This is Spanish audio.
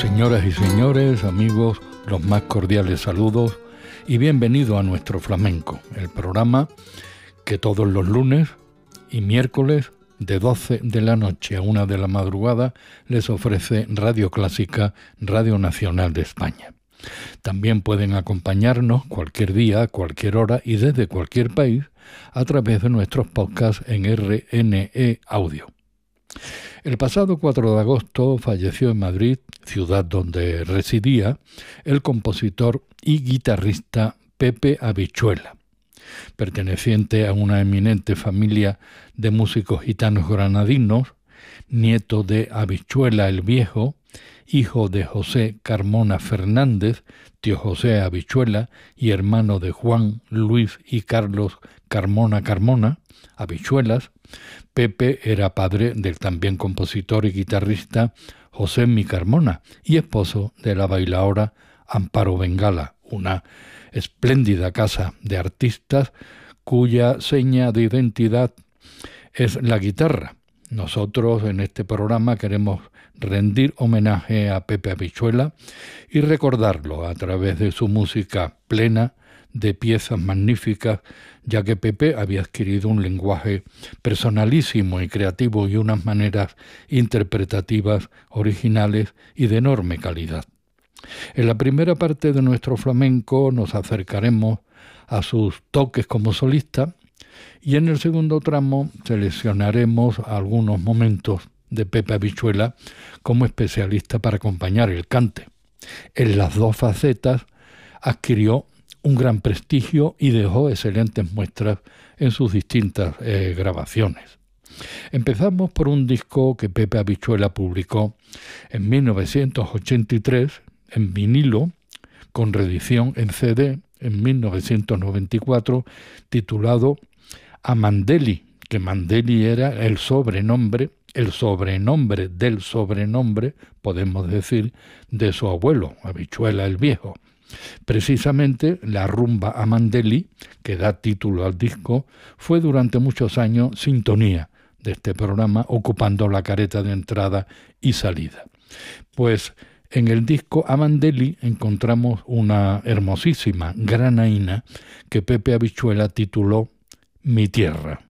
Señoras y señores, amigos, los más cordiales saludos y bienvenido a Nuestro Flamenco, el programa que todos los lunes y miércoles de 12 de la noche a 1 de la madrugada les ofrece Radio Clásica, Radio Nacional de España. También pueden acompañarnos cualquier día, a cualquier hora y desde cualquier país a través de nuestros podcasts en RNE Audio. El pasado 4 de agosto falleció en Madrid, ciudad donde residía, el compositor y guitarrista Pepe Habichuela, perteneciente a una eminente familia de músicos gitanos granadinos, nieto de Habichuela el Viejo, hijo de José Carmona Fernández, tío José Habichuela y hermano de Juan, Luis y Carlos Carmona, Habichuelas. Pepe era padre del también compositor y guitarrista José Mi Carmona y esposo de la bailaora Amparo Bengala, una espléndida casa de artistas cuya seña de identidad es la guitarra. Nosotros en este programa queremos rendir homenaje a Pepe Habichuela y recordarlo a través de su música plena de piezas magníficas, ya que Pepe había adquirido un lenguaje personalísimo y creativo y unas maneras interpretativas originales y de enorme calidad. En la primera parte de nuestro flamenco nos acercaremos a sus toques como solista y en el segundo tramo seleccionaremos algunos momentos de Pepe Habichuela como especialista para acompañar el cante. En las dos facetas adquirió un gran prestigio y dejó excelentes muestras en sus distintas grabaciones. Empezamos por un disco que Pepe Habichuela publicó en 1983 en vinilo, con reedición en CD en 1994, titulado Amandeli, que Mandeli era el sobrenombre del sobrenombre, podemos decir, de su abuelo, Habichuela el Viejo. Precisamente la rumba Amandeli, que da título al disco, fue durante muchos años sintonía de este programa, ocupando la careta de entrada y salida. Pues en el disco Amandeli encontramos una hermosísima granaína que Pepe Habichuela tituló Mi Tierra.